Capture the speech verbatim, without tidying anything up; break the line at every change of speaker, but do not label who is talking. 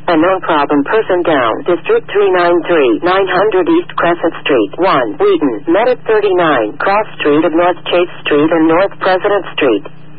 A known problem person down. District three ninety-three, nine hundred East Crescent Street. one. Wheaton. Met at thirty-nine. Cross Street of North Chase Street and North President Street.